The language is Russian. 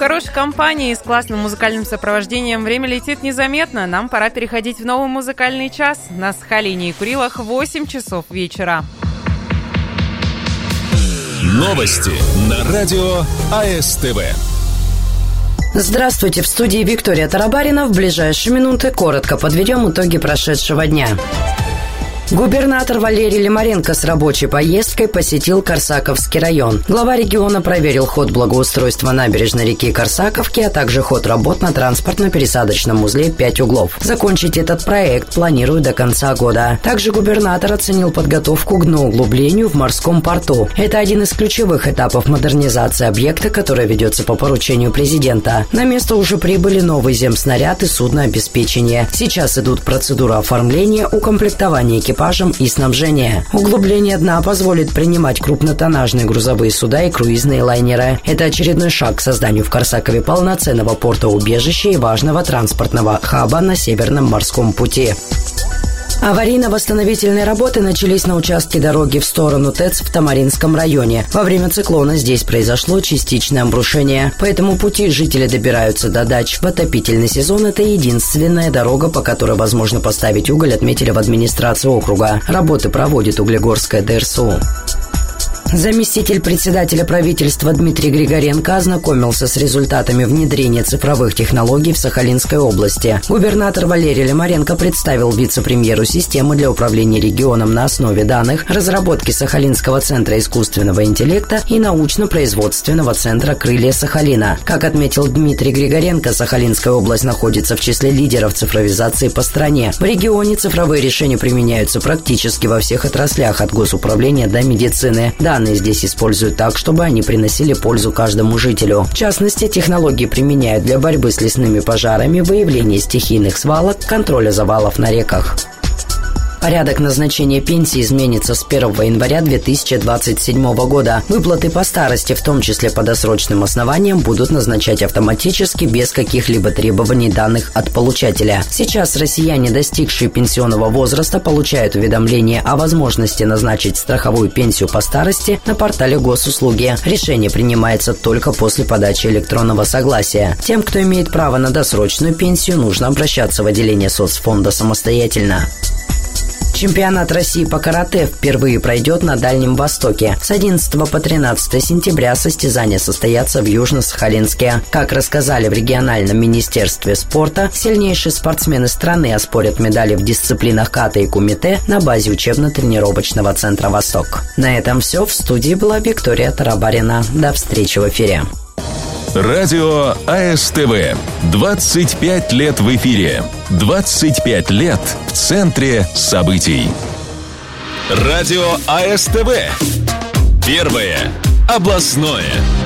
хорошей компании с классным музыкальным сопровождением время летит незаметно. Нам пора переходить в новый музыкальный час. На Сахалине и Курилах 8 часов вечера. Новости на радио АСТВ. Здравствуйте, в студии Виктория Тарабарина. В ближайшие минуты коротко подведем итоги прошедшего дня. Губернатор Валерий Лимаренко с рабочей поездкой посетил Корсаковский район. Глава региона проверил ход благоустройства набережной реки Корсаковки, а также ход работ на транспортно-пересадочном узле 5 углов. Закончить этот проект планируют до конца года. Также губернатор оценил подготовку к дноуглублению в морском порту. Это один из ключевых этапов модернизации объекта, который ведется по поручению президента. На место уже прибыли новый земснаряд и суднообеспечение. Сейчас идут процедуры оформления, укомплектования экипажем и снабжения. Углубление дна позволит принимать крупнотоннажные грузовые суда и круизные лайнеры. Это очередной шаг к созданию в Корсакове полноценного порта-убежища и важного транспортного хаба на Северном морском пути. Аварийно-восстановительные работы начались на участке дороги в сторону ТЭЦ в Тамаринском районе. Во время циклона здесь произошло частичное обрушение. По этому пути жители добираются до дач. В отопительный сезон это единственная дорога, по которой возможно поставить уголь, отметили в администрации округа. Работы проводит Углегорская ДРСУ. Заместитель председателя правительства Дмитрий Григоренко ознакомился с результатами внедрения цифровых технологий в Сахалинской области. Губернатор Валерий Лимаренко представил вице-премьеру системы для управления регионом на основе данных, разработки Сахалинского центра искусственного интеллекта и научно-производственного центра «Крылья Сахалина». Как отметил Дмитрий Григоренко, Сахалинская область находится в числе лидеров цифровизации по стране. В регионе цифровые решения применяются практически во всех отраслях, от госуправления до медицины. Данные здесь используют так, чтобы они приносили пользу каждому жителю. В частности, технологии применяют для борьбы с лесными пожарами, выявления стихийных свалок, контроля завалов на реках. Порядок назначения пенсии изменится с 1 января 2027 года. Выплаты по старости, в том числе по досрочным основаниям, будут назначать автоматически, без каких-либо требований данных от получателя. Сейчас россияне, достигшие пенсионного возраста, получают уведомление о возможности назначить страховую пенсию по старости на портале госуслуги. Решение принимается только после подачи электронного согласия. Тем, кто имеет право на досрочную пенсию, нужно обращаться в отделение соцфонда самостоятельно. Чемпионат России по карате впервые пройдет на Дальнем Востоке. С 11 по 13 сентября состязания состоятся в Южно-Сахалинске. Как рассказали в региональном министерстве спорта, сильнейшие спортсмены страны оспорят медали в дисциплинах ката и кумите на базе учебно-тренировочного центра «Восток». На этом все. В студии была Виктория Тарабарина. До встречи в эфире. Радио АСТВ. 25 лет в эфире. 25 лет в центре событий. Радио АСТВ. Первое областное.